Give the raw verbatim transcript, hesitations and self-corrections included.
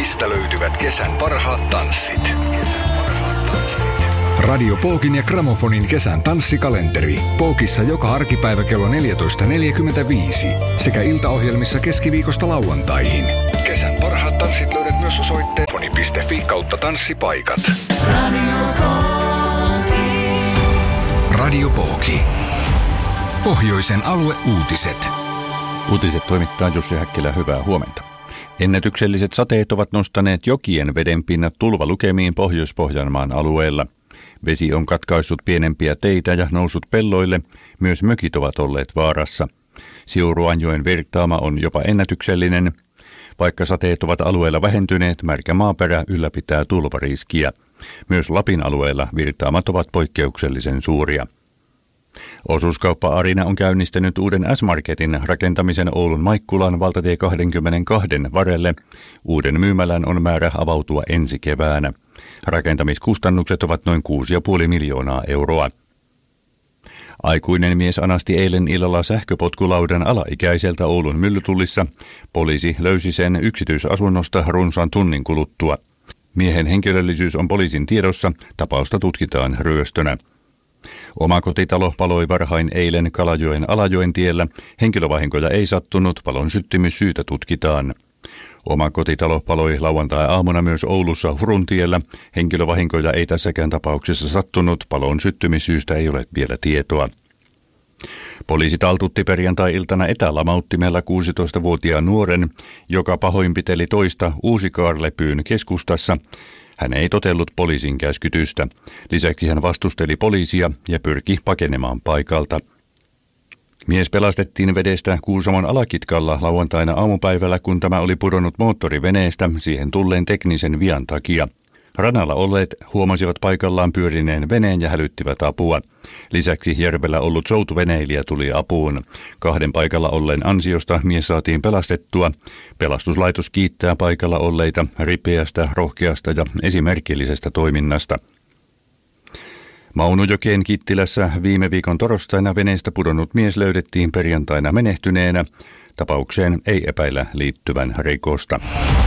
Mistä löytyvät kesän parhaat tanssit? Kesän parhaat tanssit. Radio Pookin ja Gramofonin kesän tanssikalenteri. Pookissa joka arkipäivä kello neljätoista neljäkymmentäviisi sekä iltaohjelmissa keskiviikosta lauantaihin. Kesän parhaat tanssit löydät myös osoitteet foni piste fi kautta tanssipaikat. Radio Pooki. Radio Pooki. Pohjoisen alueuutiset. Uutiset toimittaa Jussi Häkkilä, hyvää huomenta. Ennätykselliset sateet ovat nostaneet jokien vedenpinnat tulvalukemiin Pohjois-Pohjanmaan alueella. Vesi on katkaissut pienempiä teitä ja noussut pelloille, myös mökit ovat olleet vaarassa. Siuruanjoen virtaama on jopa ennätyksellinen. Vaikka sateet ovat alueella vähentyneet, märkä maaperä ylläpitää tulvariskiä. Myös Lapin alueella virtaamat ovat poikkeuksellisen suuria. Osuuskauppa Arina on käynnistänyt uuden S-Marketin rakentamisen Oulun Maikkulan valtatie kaksikymmentäkaksi varrelle. Uuden myymälän on määrä avautua ensi keväänä. Rakentamiskustannukset ovat noin kuusi pilkku viisi miljoonaa euroa. Aikuinen mies anasti eilen illalla sähköpotkulaudan alaikäiseltä Oulun Myllytullissa. Poliisi löysi sen yksityisasunnosta runsaan tunnin kuluttua. Miehen henkilöllisyys on poliisin tiedossa, tapausta tutkitaan ryöstönä. Omakotitalo paloi varhain eilen Kalajoen Alajoen tiellä. Henkilövahinkoja ei sattunut, palon syttymyssyytä tutkitaan. Omakotitalo paloi lauantai-aamuna myös Oulussa Huruntiellä. Henkilövahinkoja ei tässäkään tapauksessa sattunut, palon syttymissyystä ei ole vielä tietoa. Poliisi taltutti perjantai-iltana etälamauttimella kuusitoistavuotiaan nuoren, joka pahoinpiteli toista Uusikaarlepyyn keskustassa. Hän ei totellut poliisin käskytystä. Lisäksi hän vastusteli poliisia ja pyrki pakenemaan paikalta. Mies pelastettiin vedestä Kuusamon Alakitkalla lauantaina aamupäivällä, kun tämä oli pudonnut moottoriveneestä siihen tulleen teknisen vian takia. Rannalla olleet huomasivat paikallaan pyörineen veneen ja hälyttivät apua. Lisäksi järvellä ollut soutuveneilijä tuli apuun. Kahden paikalla olleen ansiosta mies saatiin pelastettua. Pelastuslaitos kiittää paikalla olleita ripeästä, rohkeasta ja esimerkillisestä toiminnasta. Maunujokeen Kittilässä viime viikon torstaina veneestä pudonnut mies löydettiin perjantaina menehtyneenä. Tapaukseen ei epäillä liittyvän rikosta.